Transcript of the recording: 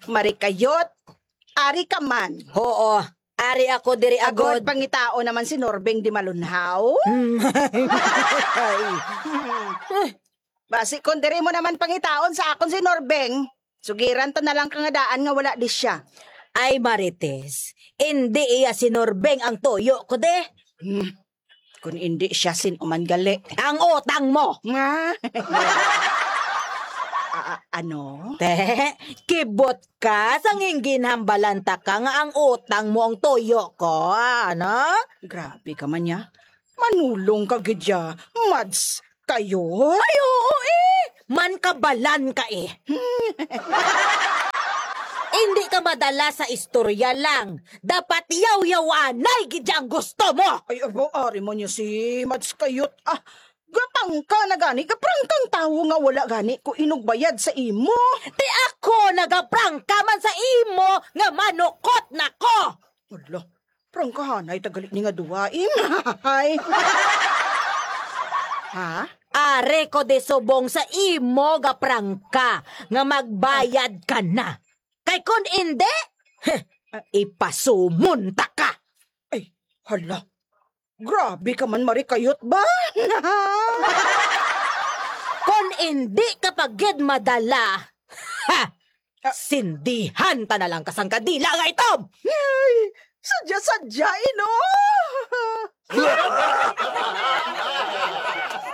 Marikayot, ari ka man. Oo, ari ako diri Agod agod. pangitao naman si Norbeng di malunhaw. Basi kung diri mo naman pangitaon sa akon si Norbeng, sugiran ta na lang kangadaan nga wala di siya. Ay Marites, hindi iya si Norbeng ang tuyo ko de. Kung hindi siya sinuman gali. Ang utang mo. Nga. Ano? Te, kibot ka sa ginhambalanta ka nga ang utang mo ang tuyo ko, ano? Grabe ka man ya. Manulong ka gidya. Mads kayo. Ay, oo man kabalan ka eh. Hindi ka madala sa istorya lang. Dapat yaw-yawanay gidya ang gusto mo. Ay, ari mo niyo si Mads kayot. Gapang ka na gani. Gaprang kang tao nga wala gani ko inugbayad sa imo. Ti ako nagaprangka man sa imo nga manukot na ko. Wala. Prangkahanay tagalit ni nga duwain. Ay. Ha? Are ko de subong sa imo gaprangka nga magbayad ka na. Kay kun hindi, ipasumunta ka. Ay, hala. Grabe ka man marikayot ba? Kun hindi ka pagid madala, sindihan ta na lang kasang kadila nga itom. Ay, sadya-sadya, ino.